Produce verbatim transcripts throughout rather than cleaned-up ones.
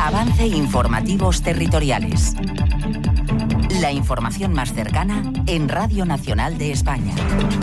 Avance Informativos Territoriales. La información más cercana en Radio Nacional de España.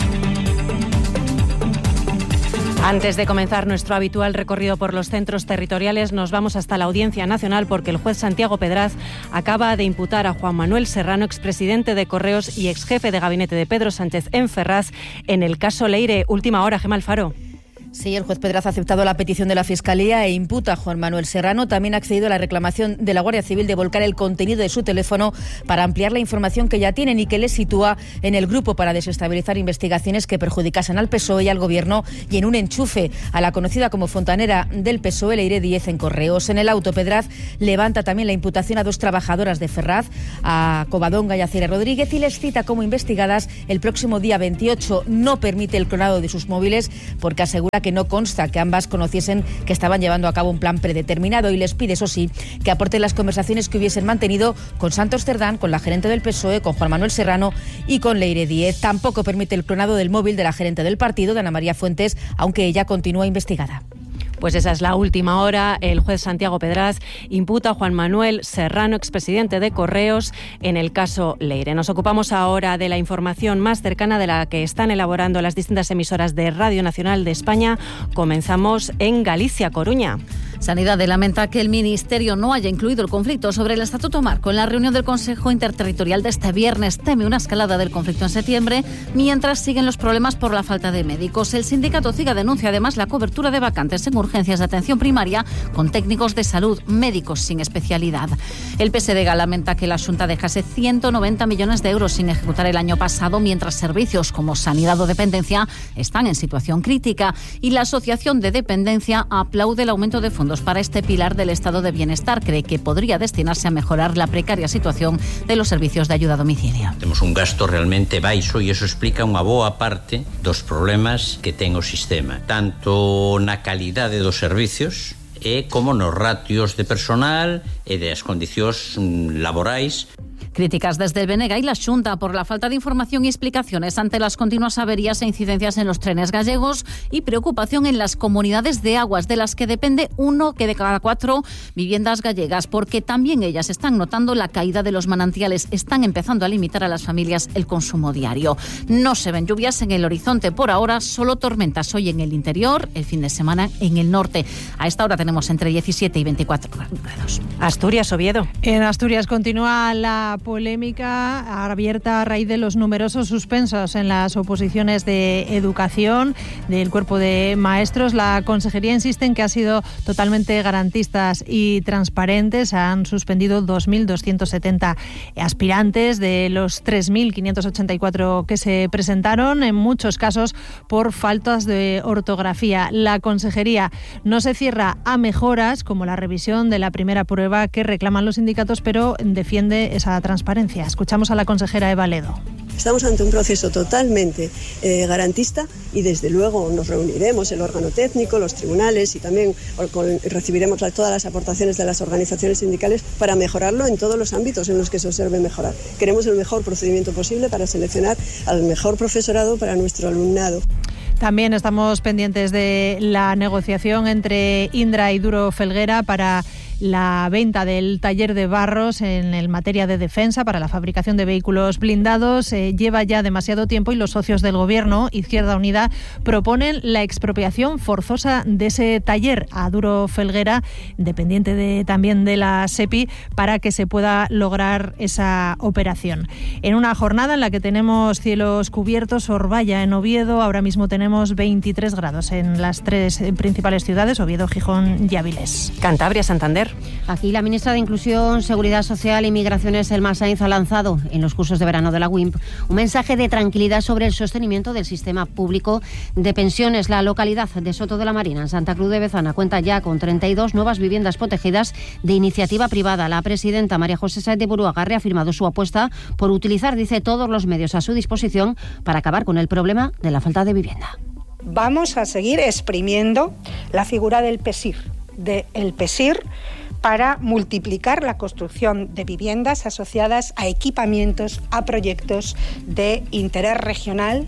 Antes de comenzar nuestro habitual recorrido por los centros territoriales, nos vamos hasta la Audiencia Nacional porque el juez Santiago Pedraz acaba de imputar a Juan Manuel Serrano, expresidente de Correos y exjefe de gabinete de Pedro Sánchez en Ferraz, en el caso Leire. Última hora, Gemma Alfaro. Sí, el juez Pedraz ha aceptado la petición de la Fiscalía e imputa a Juan Manuel Serrano. También ha accedido a la reclamación de la Guardia Civil de volcar el contenido de su teléfono para ampliar la información que ya tienen y que le sitúa en el grupo para desestabilizar investigaciones que perjudicasen al P S O E y al Gobierno y en un enchufe a la conocida como fontanera del P S O E, Leire Díez, en Correos. En el auto, Pedraz levanta también la imputación a dos trabajadoras de Ferraz, a Covadonga y a Cira Rodríguez, y les cita como investigadas el próximo día veintiocho. No permite el clonado de sus móviles porque asegura que no consta que ambas conociesen que estaban llevando a cabo un plan predeterminado y les pide, eso sí, que aporten las conversaciones que hubiesen mantenido con Santos Cerdán, con la gerente del P S O E, con Juan Manuel Serrano y con Leire Díez. Tampoco permite el clonado del móvil de la gerente del partido, de Ana María Fuentes, aunque ella continúa investigada. Pues esa es la última hora. El juez Santiago Pedraz imputa a Juan Manuel Serrano, expresidente de Correos, en el caso Leire. Nos ocupamos ahora de la información más cercana de la que están elaborando las distintas emisoras de Radio Nacional de España. Comenzamos en Galicia, Coruña. Sanidad lamenta que el Ministerio no haya incluido el conflicto sobre el Estatuto Marco en la reunión del Consejo Interterritorial de este viernes. Teme una escalada del conflicto en septiembre, mientras siguen los problemas por la falta de médicos. El sindicato CIGA denuncia además la cobertura de vacantes en urgencias de atención primaria con técnicos de salud, médicos sin especialidad. El P S D G lamenta que la Xunta dejase ciento noventa millones de euros sin ejecutar el año pasado, mientras servicios como sanidad o dependencia están en situación crítica. Y la Asociación de Dependencia aplaude el aumento de fondos para este pilar del estado de bienestar. Cree que podría destinarse a mejorar la precaria situación de los servicios de ayuda a domicilio. Temos un gasto realmente baixo e iso explica unha boa parte dos problemas que ten o sistema, tanto na calidade dos servicios e como nos ratios de personal e das condicións laborais. Críticas desde el B N G y la Xunta por la falta de información y explicaciones ante las continuas averías e incidencias en los trenes gallegos y preocupación en las comunidades de aguas de las que depende uno que de cada cuatro viviendas gallegas, porque también ellas están notando la caída de los manantiales, están empezando a limitar a las familias el consumo diario. No se ven lluvias en el horizonte por ahora, solo tormentas hoy en el interior, el fin de semana en el norte. A esta hora tenemos entre diecisiete y veinticuatro grados. Asturias, Oviedo. En Asturias continúa la polémica abierta a raíz de los numerosos suspensos en las oposiciones de educación del cuerpo de maestros. La Consejería insiste en que ha sido totalmente garantistas y transparentes. Han suspendido dos mil doscientos setenta aspirantes de los tres mil quinientos ochenta y cuatro que se presentaron, en muchos casos por faltas de ortografía. La Consejería no se cierra a mejoras como la revisión de la primera prueba que reclaman los sindicatos, pero defiende esa transparencia. Escuchamos a la consejera Eva Ledo. Estamos ante un proceso totalmente eh, garantista y desde luego nos reuniremos el órgano técnico, los tribunales y también con, recibiremos todas las aportaciones de las organizaciones sindicales para mejorarlo en todos los ámbitos en los que se observe mejorar. Queremos el mejor procedimiento posible para seleccionar al mejor profesorado para nuestro alumnado. También estamos pendientes de la negociación entre Indra y Duro Felguera para la venta del taller de Barros en el materia de defensa para la fabricación de vehículos blindados. Eh, lleva ya demasiado tiempo y los socios del Gobierno, Izquierda Unida, proponen la expropiación forzosa de ese taller a Duro Felguera, dependiente de, también de la SEPI, para que se pueda lograr esa operación. En una jornada en la que tenemos cielos cubiertos, Orbaya en Oviedo, ahora mismo tenemos veintitrés grados en las tres principales ciudades, Oviedo, Gijón y Áviles. Cantabria, Santander. Aquí la ministra de Inclusión, Seguridad Social y Migraciones, Elma Sainz, ha lanzado en los cursos de verano de la U I M P un mensaje de tranquilidad sobre el sostenimiento del sistema público de pensiones. La localidad de Soto de la Marina, en Santa Cruz de Bezana, cuenta ya con treinta y dos nuevas viviendas protegidas de iniciativa privada. La presidenta María José Sáez de Buruaga ha reafirmado su apuesta por utilizar, dice, todos los medios a su disposición para acabar con el problema de la falta de vivienda. Vamos a seguir exprimiendo la figura del PESIR, del PESIR, para multiplicar la construcción de viviendas asociadas a equipamientos, a proyectos de interés regional.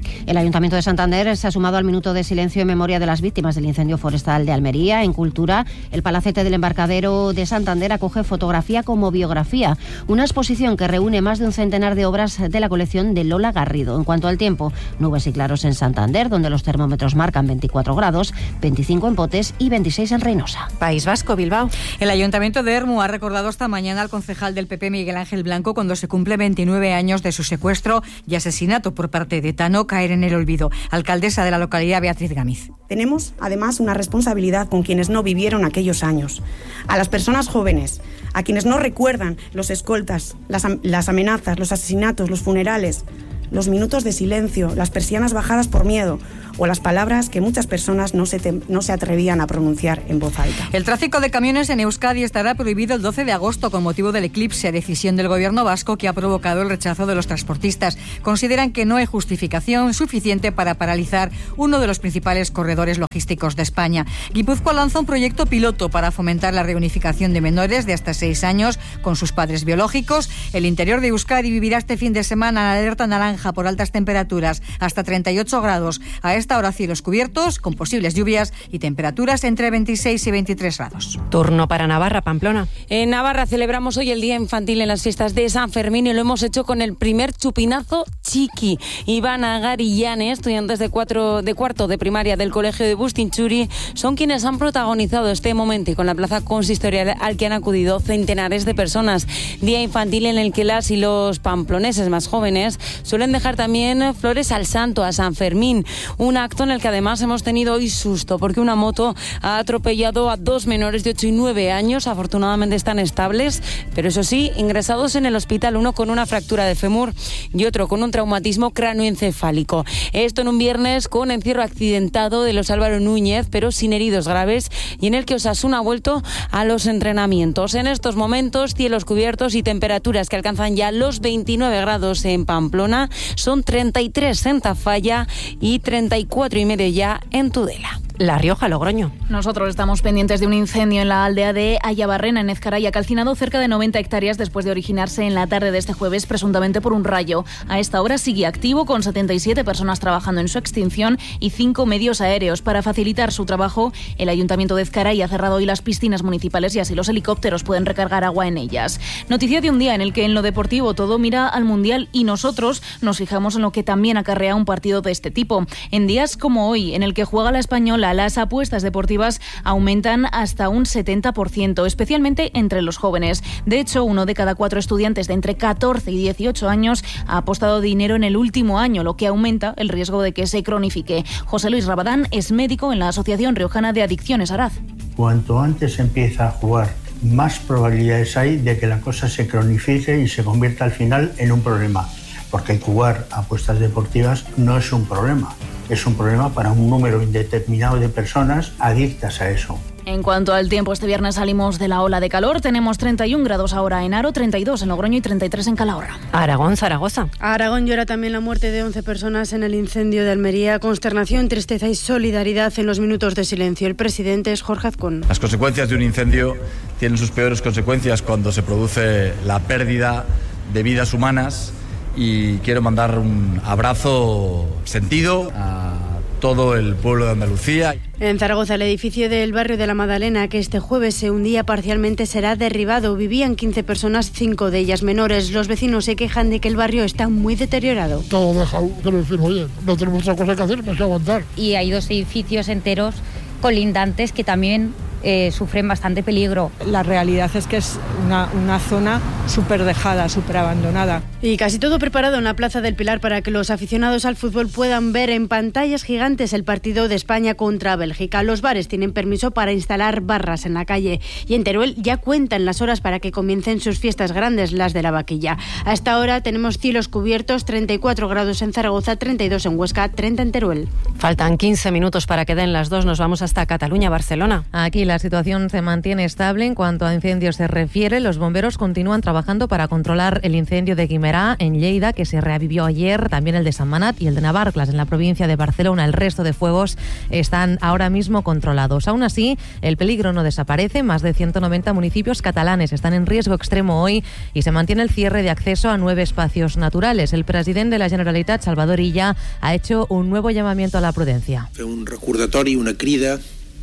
El Ayuntamiento de Santander se ha sumado al minuto de silencio en memoria de las víctimas del incendio forestal de Almería. En Cultura, el Palacete del Embarcadero de Santander acoge Fotografía como biografía, una exposición que reúne más de un centenar de obras de la colección de Lola Garrido. En cuanto al tiempo, nubes y claros en Santander, donde los termómetros marcan veinticuatro grados, veinticinco en Potes y veintiséis en Reynosa. País Vasco, Bilbao. El Ayuntamiento de Ermu ha recordado esta mañana al concejal del P P, Miguel Ángel Blanco, cuando se cumple veintinueve años de su secuestro y asesinato por parte de ETA. No caer en el olvido. Alcaldesa de la localidad, Beatriz Gamiz. Tenemos, además, una responsabilidad con quienes no vivieron aquellos años. A las personas jóvenes, a quienes no recuerdan los escoltas, las, las amenazas, los asesinatos, los funerales, los minutos de silencio, las persianas bajadas por miedo o las palabras que muchas personas no se, te, no se atrevían a pronunciar en voz alta. El tráfico de camiones en Euskadi estará prohibido el doce de agosto con motivo del eclipse, decisión del gobierno vasco que ha provocado el rechazo de los transportistas. Consideran que no hay justificación suficiente para paralizar uno de los principales corredores logísticos de España. Guipúzcoa lanza un proyecto piloto para fomentar la reunificación de menores de hasta seis años con sus padres biológicos. El interior de Euskadi vivirá este fin de semana en alerta naranja por altas temperaturas, hasta treinta y ocho grados. A esta hora cielos cubiertos, con posibles lluvias y temperaturas entre veintiséis y veintitrés grados. Turno para Navarra, Pamplona. En Navarra celebramos hoy el Día Infantil en las fiestas de San Fermín y lo hemos hecho con el primer chupinazo chiqui. Iván Agar y Yane, estudiantes de, cuatro, de cuarto de primaria del colegio de Bustinchuri, son quienes han protagonizado este momento y con la plaza consistorial al que han acudido centenares de personas. Día infantil en el que las y los pamploneses más jóvenes suelen dejar también flores al santo, a San Fermín. Un acto en el que además hemos tenido hoy susto porque una moto ha atropellado a dos menores de ocho y nueve años. Afortunadamente están estables, pero eso sí, ingresados en el hospital, uno con una fractura de fémur y otro con un traumatismo cráneoencefálico. Esto en un viernes con encierro accidentado de los Álvaro Núñez, pero sin heridos graves, y en el que Osasuna ha vuelto a los entrenamientos. En estos momentos, cielos cubiertos y temperaturas que alcanzan ya los veintinueve grados en Pamplona, son treinta y tres en Tafalla y treinta y cuatro y medio ya en Tudela. La Rioja, Logroño. Nosotros estamos pendientes de un incendio en la aldea de Ayabarrena, en Ezcaray, ha calcinado cerca de noventa hectáreas después de originarse en la tarde de este jueves, presuntamente por un rayo. A esta hora sigue activo, con setenta y siete personas trabajando en su extinción y cinco medios aéreos. Para facilitar su trabajo, el Ayuntamiento de Ezcaray ha cerrado hoy las piscinas municipales y así los helicópteros pueden recargar agua en ellas. Noticia de un día en el que en lo deportivo todo mira al Mundial y nosotros nos fijamos en lo que también acarrea un partido de este tipo. En días como hoy, en el que juega la Española, las apuestas deportivas aumentan hasta un setenta por ciento, especialmente entre los jóvenes. De hecho, uno de cada cuatro estudiantes de entre catorce y dieciocho años ha apostado dinero en el último año, lo que aumenta el riesgo de que se cronifique. José Luis Rabadán es médico en la Asociación Riojana de Adicciones, Araz. Cuanto antes empieza a jugar, más probabilidades hay de que la cosa se cronifique y se convierta al final en un problema. Porque jugar apuestas deportivas no es un problema, es un problema para un número indeterminado de personas adictas a eso. En cuanto al tiempo, este viernes salimos de la ola de calor. Tenemos treinta y un grados ahora en Haro, treinta y dos en Logroño y treinta y tres en Calahorra. Aragón, Zaragoza. Aragón llora también la muerte de once personas en el incendio de Almería. Consternación, tristeza y solidaridad en los minutos de silencio. El presidente es Jorge Azcón. Las consecuencias de un incendio tienen sus peores consecuencias cuando se produce la pérdida de vidas humanas. Y quiero mandar un abrazo sentido a todo el pueblo de Andalucía. En Zaragoza, el edificio del barrio de la Madalena, que este jueves se hundía parcialmente, será derribado. Vivían quince personas, cinco de ellas menores. Los vecinos se quejan de que el barrio está muy deteriorado. Todo deja que los vecinos, oye, no tenemos otra cosa que hacer más que aguantar. Y hay dos edificios enteros colindantes que también eh, sufren bastante peligro. La realidad es que es una, una zona súper dejada, súper abandonada. Y casi todo preparado en la Plaza del Pilar para que los aficionados al fútbol puedan ver en pantallas gigantes el partido de España contra Bélgica. Los bares tienen permiso para instalar barras en la calle y en Teruel ya cuentan las horas para que comiencen sus fiestas grandes, las de la vaquilla. Hasta ahora tenemos cielos cubiertos, treinta y cuatro grados en Zaragoza, treinta y dos en Huesca, treinta en Teruel. Faltan quince minutos para que den las dos. Nos vamos hasta Cataluña, Barcelona. Aquí la situación se mantiene estable en cuanto a incendios se refiere. Los bomberos continúan trabajando para controlar el incendio de Guimerá, en Lleida, que se reavivió ayer, también el de Sant Manat y el de Navarcles, en la provincia de Barcelona. El resto de fuegos están ahora mismo controlados. Aún así, el peligro no desaparece. Más de ciento noventa municipios catalanes están en riesgo extremo hoy y se mantiene el cierre de acceso a nueve espacios naturales. El presidente de la Generalitat, Salvador Illa, ha hecho un nuevo llamamiento a la prudencia. Fer un recordatori, una crida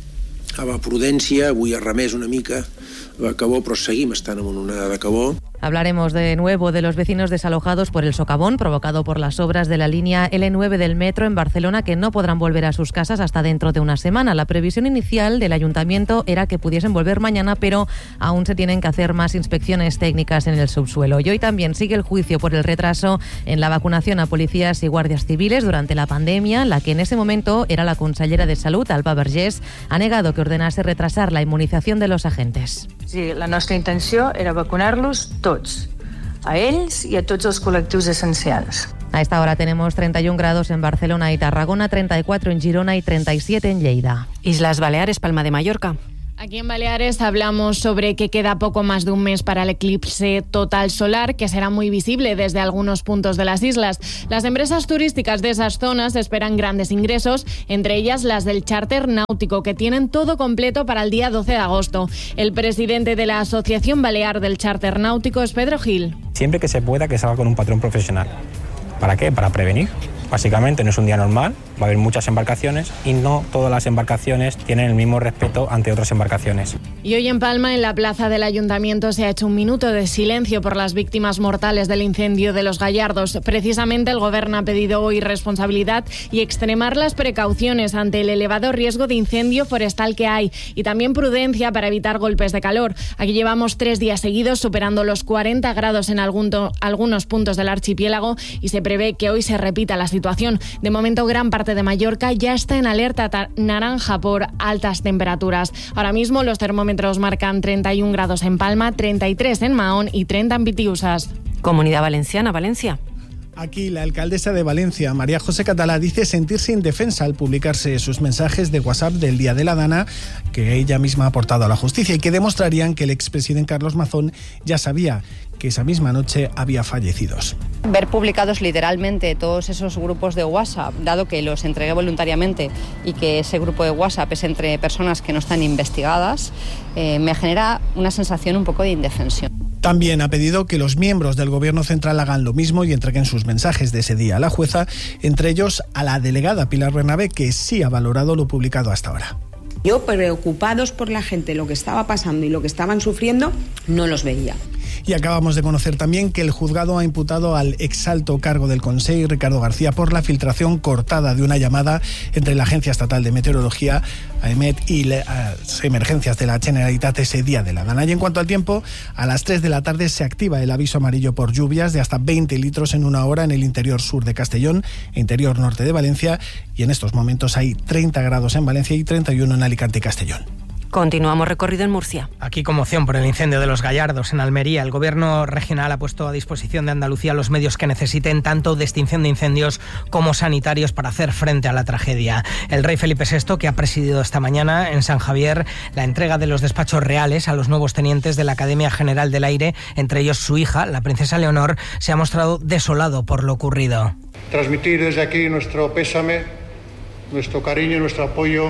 a la prudència. Avui ha remès una mica la calor, però seguim estant en una onada de calor. Hablaremos de nuevo de los vecinos desalojados por el socavón provocado por las obras de la línea ele nueve del metro en Barcelona, que no podrán volver a sus casas hasta dentro de una semana. La previsión inicial del ayuntamiento era que pudiesen volver mañana, pero aún se tienen que hacer más inspecciones técnicas en el subsuelo. Y hoy también sigue el juicio por el retraso en la vacunación a policías y guardias civiles durante la pandemia. La que en ese momento era la consellera de Salud, Alba Vergés, ha negado que ordenase retrasar la inmunización de los agentes. Sí, la nostra intenció era vacunar-los tots, a ells i a tots els col·lectius essencials. A esta hora tenemos treinta y un grados en Barcelona y Tarragona, treinta y cuatro en Girona y treinta y siete en Lleida. Islas Baleares, Palma de Mallorca. Aquí en Baleares hablamos sobre que queda poco más de un mes para el eclipse total solar, que será muy visible desde algunos puntos de las islas. Las empresas turísticas de esas zonas esperan grandes ingresos, entre ellas las del charter náutico, que tienen todo completo para el día doce de agosto. El presidente de la Asociación Balear del Charter Náutico es Pedro Gil. Siempre que se pueda, que se haga con un patrón profesional. ¿Para qué? Para prevenir. Básicamente no es un día normal, va a haber muchas embarcaciones y no todas las embarcaciones tienen el mismo respeto ante otras embarcaciones. Y hoy en Palma, en la plaza del Ayuntamiento, se ha hecho un minuto de silencio por las víctimas mortales del incendio de Los Gallardos. Precisamente el Gobierno ha pedido hoy responsabilidad y extremar las precauciones ante el elevado riesgo de incendio forestal que hay y también prudencia para evitar golpes de calor. Aquí llevamos tres días seguidos superando los cuarenta grados en algún to- algunos puntos del archipiélago y se prevé que hoy se repita la situación. De momento, gran parte de Mallorca ya está en alerta ta- naranja por altas temperaturas. Ahora mismo los termómetros marcan treinta y un grados en Palma, treinta y tres en Mahón y treinta en Pitiusas. Comunidad Valenciana, Valencia. Aquí la alcaldesa de Valencia, María José Catalá, dice sentirse indefensa al publicarse sus mensajes de WhatsApp del Día de la Dana, que ella misma ha aportado a la justicia y que demostrarían que el expresidente Carlos Mazón ya sabía que esa misma noche había fallecidos. Ver publicados literalmente todos esos grupos de WhatsApp, dado que los entregué voluntariamente y que ese grupo de WhatsApp es entre personas que no están investigadas, eh, me genera una sensación un poco de indefensión. También ha pedido que los miembros del Gobierno Central hagan lo mismo y entreguen sus mensajes de ese día a la jueza, entre ellos a la delegada Pilar Bernabé, que sí ha valorado lo publicado hasta ahora. Yo, preocupados por la gente, lo que estaba pasando y lo que estaban sufriendo, no los veía. Y acabamos de conocer también que el juzgado ha imputado al exalto cargo del Consell, Ricardo García, por la filtración cortada de una llamada entre la Agencia Estatal de Meteorología, AEMET, y las emergencias de la Generalitat ese día de la Dana. Y en cuanto al tiempo, a las tres de la tarde se activa el aviso amarillo por lluvias de hasta veinte litros en una hora en el interior sur de Castellón e interior norte de Valencia. Y en estos momentos hay treinta grados en Valencia y treinta y uno en Alicante y Castellón. Continuamos recorrido en Murcia. Aquí conmoción por el incendio de Los Gallardos en Almería. El gobierno regional ha puesto a disposición de Andalucía los medios que necesiten, tanto de extinción de incendios como sanitarios, para hacer frente a la tragedia. El rey Felipe sexto, que ha presidido esta mañana en San Javier la entrega de los despachos reales a los nuevos tenientes de la Academia General del Aire, entre ellos su hija, la princesa Leonor, se ha mostrado desolado por lo ocurrido. Transmitir desde aquí nuestro pésame, nuestro cariño y nuestro apoyo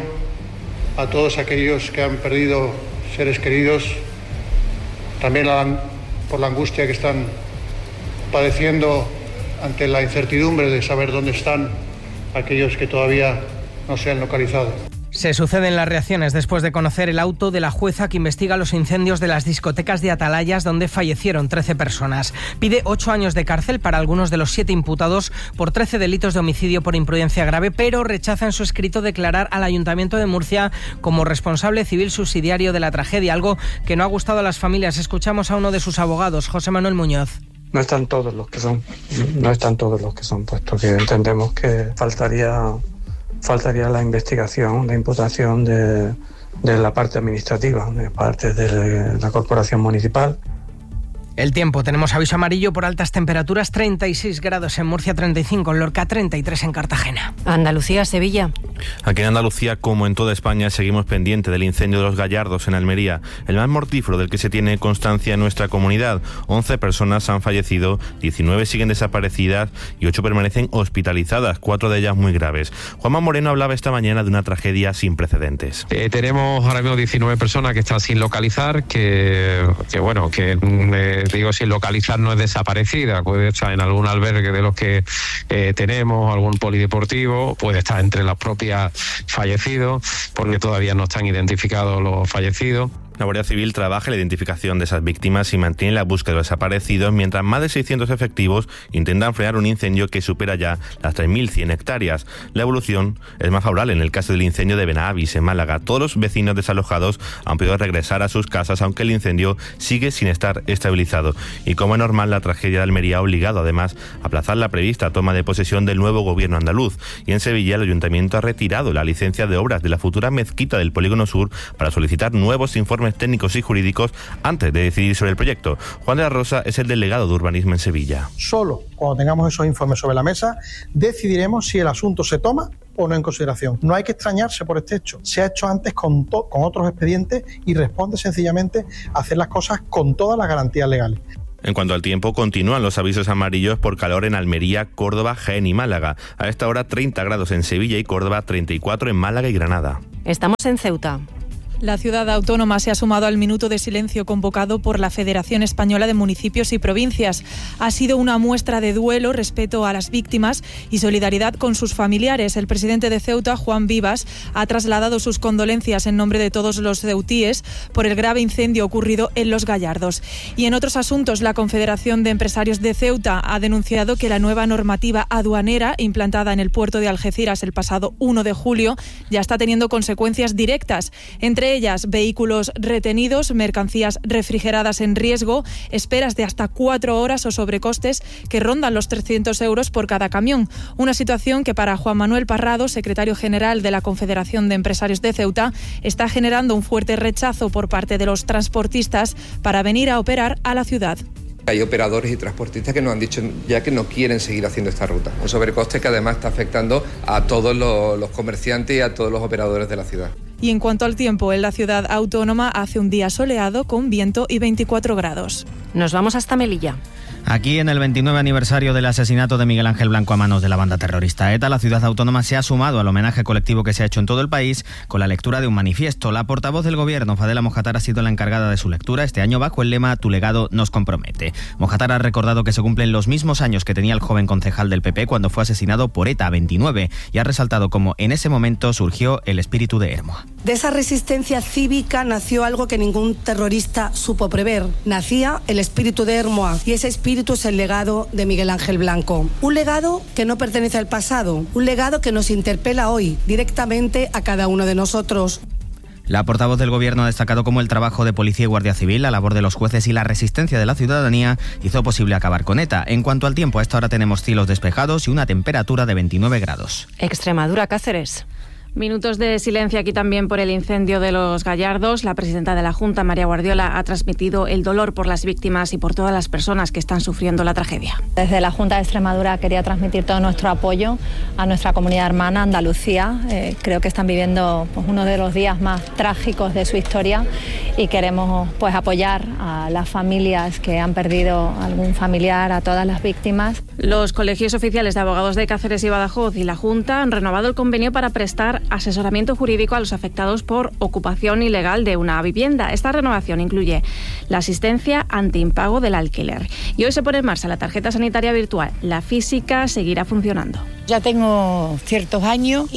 a todos aquellos que han perdido seres queridos, también por la angustia que están padeciendo ante la incertidumbre de saber dónde están aquellos que todavía no se han localizado. Se suceden las reacciones después de conocer el auto de la jueza que investiga los incendios de las discotecas de Atalayas, donde fallecieron trece personas. Pide ocho años de cárcel para algunos de los siete imputados por trece delitos de homicidio por imprudencia grave, pero rechaza en su escrito declarar al Ayuntamiento de Murcia como responsable civil subsidiario de la tragedia, algo que no ha gustado a las familias. Escuchamos a uno de sus abogados, José Manuel Muñoz. No están todos los que son, no están todos los que son, puesto que entendemos que faltaría... faltaría la investigación, la imputación de, de la parte administrativa, de parte de la corporación municipal. El tiempo, tenemos aviso amarillo por altas temperaturas, treinta y seis grados en Murcia, treinta y cinco en Lorca, treinta y tres en Cartagena. Andalucía, Sevilla. Aquí en Andalucía, como en toda España, seguimos pendientes del incendio de los Gallardos en Almería, el más mortífero del que se tiene constancia en nuestra comunidad. once personas han fallecido, diecinueve siguen desaparecidas y ocho permanecen hospitalizadas, cuatro de ellas muy graves. Juanma Moreno hablaba esta mañana de una tragedia sin precedentes. Eh, tenemos ahora mismo diecinueve personas que están sin localizar, que, que bueno, que eh, digo sin localizar no es desaparecida, puede estar en algún albergue de los que eh, tenemos, algún polideportivo, puede estar entre los propios fallecidos, porque todavía no están identificados los fallecidos. La Guardia Civil trabaja en la identificación de esas víctimas y mantiene la búsqueda de los desaparecidos, mientras más de seiscientos efectivos intentan frenar un incendio que supera ya las tres mil cien hectáreas. La evolución es más favorable en el caso del incendio de Benavis, en Málaga. Todos los vecinos desalojados han podido regresar a sus casas, aunque el incendio sigue sin estar estabilizado. Y como es normal, la tragedia de Almería ha obligado además a aplazar la prevista toma de posesión del nuevo gobierno andaluz. Y en Sevilla el ayuntamiento ha retirado la licencia de obras de la futura mezquita del Polígono Sur para solicitar nuevos informes técnicos y jurídicos antes de decidir sobre el proyecto. Juan de la Rosa es el delegado de urbanismo en Sevilla. Solo cuando tengamos esos informes sobre la mesa decidiremos si el asunto se toma o no en consideración. No hay que extrañarse por este hecho. Se ha hecho antes con, to- con otros expedientes y responde sencillamente a hacer las cosas con todas las garantías legales. En cuanto al tiempo, continúan los avisos amarillos por calor en Almería, Córdoba, Jaén y Málaga. A esta hora treinta grados en Sevilla y Córdoba, treinta y cuatro en Málaga y Granada. Estamos en Ceuta. La ciudad autónoma se ha sumado al minuto de silencio convocado por la Federación Española de Municipios y Provincias. Ha sido una muestra de duelo, respeto a las víctimas y solidaridad con sus familiares. El presidente de Ceuta, Juan Vivas, ha trasladado sus condolencias en nombre de todos los ceutíes por el grave incendio ocurrido en Los Gallardos. Y en otros asuntos, la Confederación de Empresarios de Ceuta ha denunciado que la nueva normativa aduanera implantada en el puerto de Algeciras el pasado uno de julio ya está teniendo consecuencias directas. Entre ellas, vehículos retenidos, mercancías refrigeradas en riesgo, esperas de hasta cuatro horas o sobrecostes que rondan los trescientos euros por cada camión. Una situación que para Juan Manuel Parrado, secretario general de la Confederación de Empresarios de Ceuta, está generando un fuerte rechazo por parte de los transportistas para venir a operar a la ciudad. Hay operadores y transportistas que nos han dicho ya que no quieren seguir haciendo esta ruta. Un sobrecoste que además está afectando a todos los, los comerciantes y a todos los operadores de la ciudad. Y en cuanto al tiempo, en la ciudad autónoma hace un día soleado con viento y veinticuatro grados. Nos vamos hasta Melilla. Aquí, en el veintinueve aniversario del asesinato de Miguel Ángel Blanco a manos de la banda terrorista ETA, la ciudad autónoma se ha sumado al homenaje colectivo que se ha hecho en todo el país con la lectura de un manifiesto. La portavoz del gobierno, Fadela Mojatar, ha sido la encargada de su lectura este año bajo el lema «Tu legado nos compromete». Mojatar ha recordado que se cumplen los mismos años que tenía el joven concejal del P P cuando fue asesinado por ETA, veintinueve, y ha resaltado cómo en ese momento surgió el espíritu de Hermoa. De esa resistencia cívica nació algo que ningún terrorista supo prever. Nacía el espíritu de Hermoa, y ese espíritu es el legado de Miguel Ángel Blanco. Un legado que no pertenece al pasado, un legado que nos interpela hoy directamente a cada uno de nosotros. La portavoz del Gobierno ha destacado cómo el trabajo de Policía y Guardia Civil, la labor de los jueces y la resistencia de la ciudadanía hizo posible acabar con ETA. En cuanto al tiempo, a esta hora tenemos cielos despejados y una temperatura de veintinueve grados. Extremadura, Cáceres. Minutos de silencio aquí también por el incendio de Los Gallardos. La presidenta de la Junta, María Guardiola, ha transmitido el dolor por las víctimas y por todas las personas que están sufriendo la tragedia. Desde la Junta de Extremadura quería transmitir todo nuestro apoyo a nuestra comunidad hermana, Andalucía. Eh, creo que están viviendo pues, uno de los días más trágicos de su historia y queremos pues, apoyar a las familias que han perdido algún familiar, a todas las víctimas. Los colegios oficiales de abogados de Cáceres y Badajoz y la Junta han renovado el convenio para prestar asesoramiento jurídico a los afectados por ocupación ilegal de una vivienda. Esta renovación incluye la asistencia ante impago del alquiler. Y hoy se pone en marcha la tarjeta sanitaria virtual. La física seguirá funcionando. Ya tengo ciertos años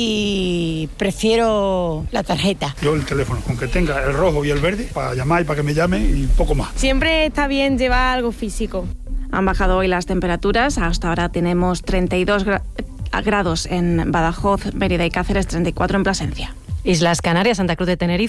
y prefiero la tarjeta. Yo el teléfono, con que tenga el rojo y el verde, para llamar y para que me llame y poco más. Siempre está bien llevar algo físico. Han bajado hoy las temperaturas. Hasta ahora tenemos treinta y dos grados. grados en Badajoz, Mérida y Cáceres, treinta y cuatro en Plasencia. Islas Canarias, Santa Cruz de Tenerife.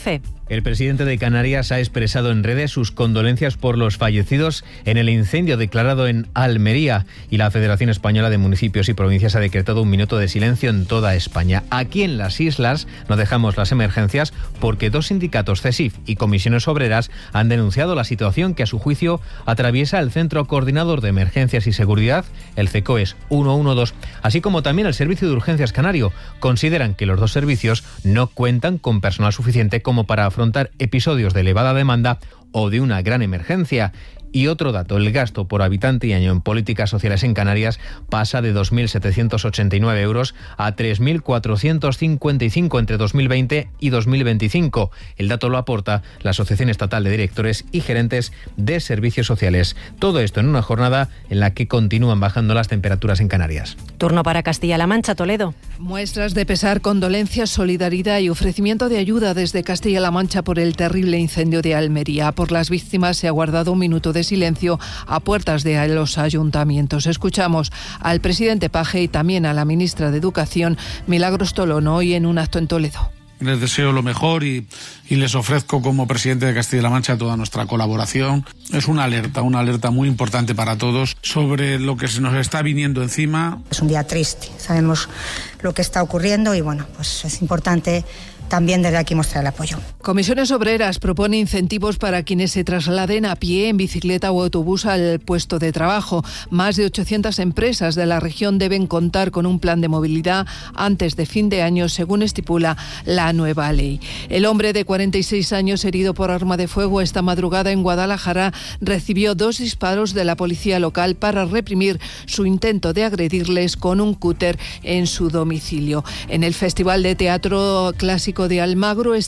El presidente de Canarias ha expresado en redes sus condolencias por los fallecidos en el incendio declarado en Almería, y la Federación Española de Municipios y Provincias ha decretado un minuto de silencio en toda España. Aquí en las islas no dejamos las emergencias porque dos sindicatos, CESIF y Comisiones Obreras, han denunciado la situación que a su juicio atraviesa el Centro Coordinador de Emergencias y Seguridad, el CECOES ciento doce, así como también el Servicio de Urgencias Canario. Consideran que los dos servicios no cuentan con personal suficiente como para afrontar afrontar episodios de elevada demanda o de una gran emergencia. Y otro dato, el gasto por habitante y año en políticas sociales en Canarias pasa de dos mil setecientos ochenta y nueve euros a tres mil cuatrocientos cincuenta y cinco entre dos mil veinte y dos mil veinticinco. El dato lo aporta la Asociación Estatal de Directores y Gerentes de Servicios Sociales. Todo esto en una jornada en la que continúan bajando las temperaturas en Canarias. Turno para Castilla-La Mancha, Toledo. Muestras de pesar, condolencias, solidaridad y ofrecimiento de ayuda desde Castilla-La Mancha por el terrible incendio de Almería. Por las víctimas se ha guardado un minuto de silencio a puertas de los ayuntamientos. Escuchamos al presidente Paje y también a la ministra de Educación, Milagros Tolono, hoy en un acto en Toledo. Les deseo lo mejor y, y les ofrezco como presidente de Castilla-La Mancha toda nuestra colaboración. Es una alerta, una alerta muy importante para todos sobre lo que se nos está viniendo encima. Es un día triste, sabemos lo que está ocurriendo y bueno, pues es importante también desde aquí mostrar el apoyo. Comisiones Obreras propone incentivos para quienes se trasladen a pie, en bicicleta o autobús al puesto de trabajo. Más de ochocientas empresas de la región deben contar con un plan de movilidad antes de fin de año, según estipula la nueva ley. El hombre de cuarenta y seis años herido por arma de fuego esta madrugada en Guadalajara recibió dos disparos de la policía local para reprimir su intento de agredirles con un cúter en su domicilio. En el Festival de Teatro Clásico de Almagro, este